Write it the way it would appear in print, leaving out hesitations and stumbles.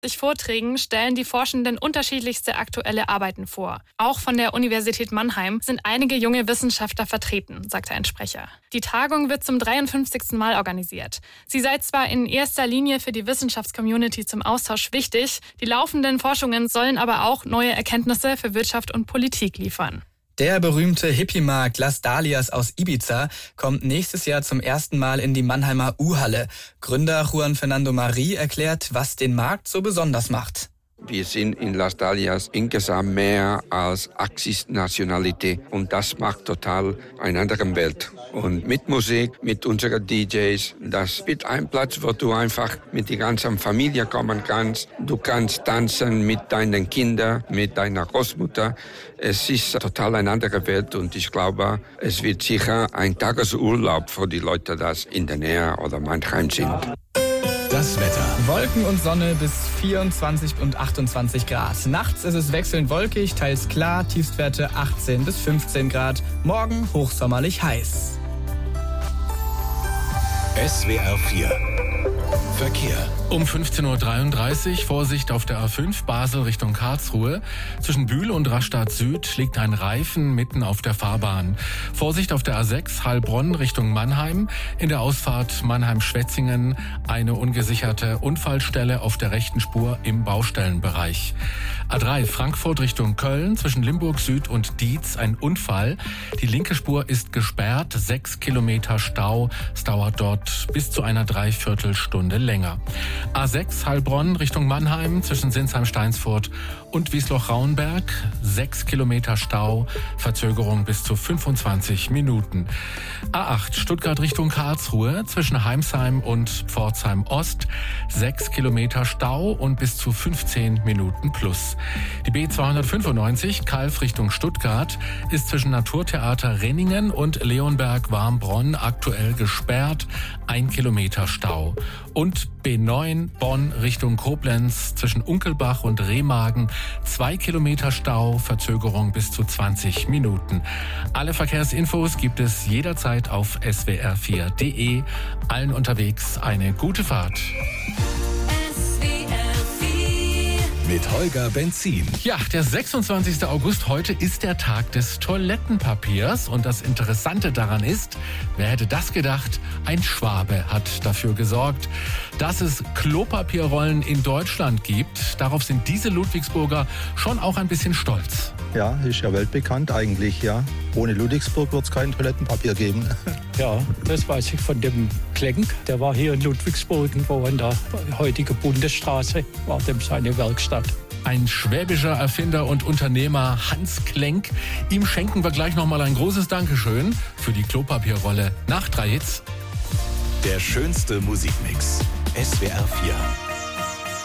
Vorträgen stellen die Forschenden unterschiedlichste aktuelle Arbeiten vor. Auch von der Universität Mannheim sind einige junge Wissenschaftler vertreten, sagte ein Sprecher. Die Tagung wird zum 53. Mal organisiert. Sie sei zwar in erster Linie für die Wissenschaftscommunity zum Austausch wichtig, die laufenden Forschungen sollen aber auch neue Erkenntnisse für Wirtschaft und Politik liefern. Der berühmte Hippie-Markt Las Dalias aus Ibiza kommt nächstes Jahr zum ersten Mal in die Mannheimer U-Halle. Gründer Juan Fernando Marí erklärt, was den Markt so besonders macht. Wir sind in Las Dalias insgesamt mehr als 80 Nationalitäten und das macht total eine andere Welt. Und mit Musik, mit unseren DJs, das wird ein Platz, wo du einfach mit der ganzen Familie kommen kannst. Du kannst tanzen mit deinen Kindern, mit deiner Großmutter. Es ist total eine andere Welt und ich glaube, es wird sicher ein Tagesurlaub für die Leute, die in der Nähe oder Mannheim sind. Das Wetter. Wolken und Sonne bis 24 und 28 Grad. Nachts ist es wechselnd wolkig, teils klar, Tiefstwerte 18 bis 15 Grad. Morgen hochsommerlich heiß. SWR 4 Verkehr. Um 15.33 Uhr Vorsicht auf der A5 Basel Richtung Karlsruhe. Zwischen Bühl und Rastatt Süd liegt ein Reifen mitten auf der Fahrbahn. Vorsicht auf der A6 Heilbronn Richtung Mannheim. In der Ausfahrt Mannheim-Schwetzingen eine ungesicherte Unfallstelle auf der rechten Spur im Baustellenbereich. A3 Frankfurt Richtung Köln. Zwischen Limburg Süd und Dietz ein Unfall. Die linke Spur ist gesperrt. 6 Kilometer Stau. Es dauert dort bis zu einer Dreiviertelstunde länger. A6 Heilbronn Richtung Mannheim zwischen Sinsheim-Steinsfurt und Wiesloch-Rauenberg. 6 Kilometer Stau, Verzögerung bis zu 25 Minuten. A8 Stuttgart Richtung Karlsruhe zwischen Heimsheim und Pforzheim Ost. 6 Kilometer Stau und bis zu 15 Minuten plus. Die B295 Calw Richtung Stuttgart ist zwischen Naturtheater Renningen und Leonberg-Warmbronn aktuell gesperrt. 1 Kilometer Stau. Und B9 Bonn Richtung Koblenz zwischen Unkelbach und Remagen 2 Kilometer Stau, Verzögerung bis zu 20 Minuten. Alle Verkehrsinfos gibt es jederzeit auf swr4.de. Allen unterwegs eine gute Fahrt. Mit Holger Benzin. Ja, der 26. August heute ist der Tag des Toilettenpapiers. Und das Interessante daran ist, wer hätte das gedacht, ein Schwabe hat dafür gesorgt, dass es Klopapierrollen in Deutschland gibt. Darauf sind diese Ludwigsburger schon auch ein bisschen stolz. Ja, ist ja weltbekannt eigentlich, ja. Ohne Ludwigsburg wird es kein Toilettenpapier geben. Ja, das weiß ich von dem Klenk. Der war hier in Ludwigsburg, wo an der heutigen Bundesstraße war dem seine Werkstatt. Ein schwäbischer Erfinder und Unternehmer Hans Klenk. Ihm schenken wir gleich nochmal ein großes Dankeschön für die Klopapierrolle nach 3 Hits. Der schönste Musikmix. SWR 4.